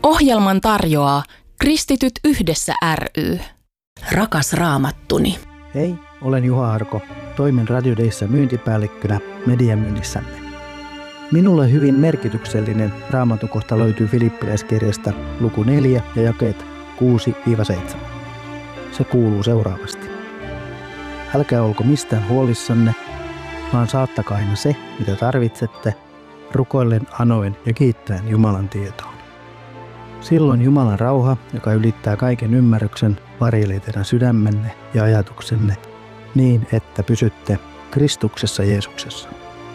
Ohjelman tarjoaa Kristityt yhdessä ry. Rakas Raamattuni. Hei, olen Juha Arko. Toimin Radio Dayssä myyntipäällikkönä mediamyynnissämme. Minulle hyvin merkityksellinen Raamatun kohta löytyy Filippiläiskirjasta luku 4 ja jakeet 6-7. Se kuuluu seuraavasti. Älkää olko mistään huolissanne, vaan saattakaa aina se, mitä tarvitsette, rukoillen, anoen ja kiittäen Jumalan tietoon. Silloin Jumalan rauha, joka ylittää kaiken ymmärryksen, varjelee teidän sydämenne ja ajatuksenne niin, että pysytte Kristuksessa Jeesuksessa.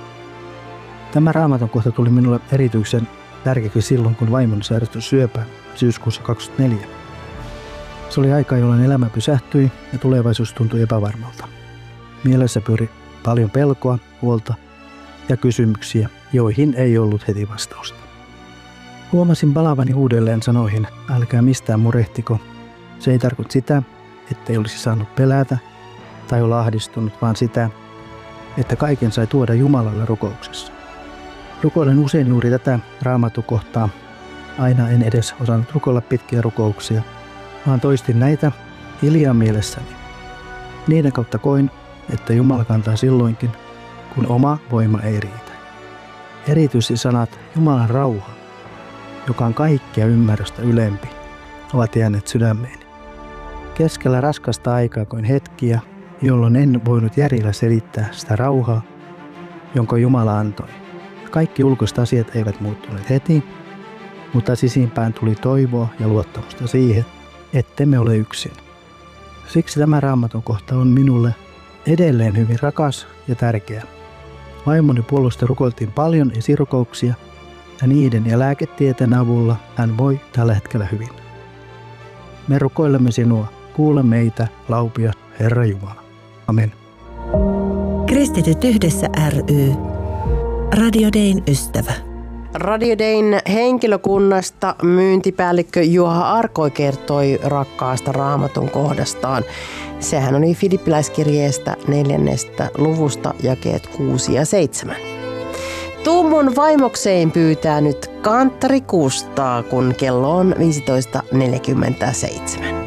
Tämä Raamatun kohta tuli minulle erityisen tärkeäksi silloin, kun vaimoni sairastui syöpään syyskuussa 2024. Se oli aika, jolloin elämä pysähtyi ja tulevaisuus tuntui epävarmalta. Mielessä pyöri paljon pelkoa, huolta ja kysymyksiä, joihin ei ollut heti vastausta. Huomasin palavani uudelleen sanoihin, älkää mistään murehtiko. Se ei tarkoita sitä, ettei olisi saanut pelätä tai olla ahdistunut, vaan sitä, että kaiken sai tuoda Jumalalle rukouksessa. Rukoilen usein juuri tätä Raamatukohtaa. Aina en edes osannut rukoilla pitkiä rukouksia, vaan toistin näitä hiljaa mielessäni. Niiden kautta koin, että Jumala kantaa silloinkin, kun oma voima ei riitä. Erityisesti sanat Jumalan rauha, joka on kaikkea ymmärrystä ylempi, ovat jääneet sydämeeni. Keskellä raskasta aikaa koin hetkiä, jolloin en voinut järjellä selittää sitä rauhaa, jonka Jumala antoi. Kaikki ulkoiset asiat eivät muuttuneet heti, mutta sisimpään tuli toivoa ja luottamusta siihen, ettemme ole yksin. Siksi tämä Raamatun kohta on minulle edelleen hyvin rakas ja tärkeä. Vaimoni puolesta rukoiltiin paljon esirukouksia, ja niiden ja lääketieteen avulla hän voi tällä hetkellä hyvin. Me rukoilemme sinua, kuule meitä, laupia Herra Jumala. Amen. Kristityt yhdessä ry. Radio Dayn ystävä. Radio Dayn henkilökunnasta myyntipäällikkö Juha Arko kertoi rakkaasta Raamatun kohdastaan. Sehän oli Filippiläiskirjeestä 4. luvusta jakeet 6 ja 7. Tuu mun vaimokseen pyytää nyt Kanttari Kustaa, kun kello on 15.47.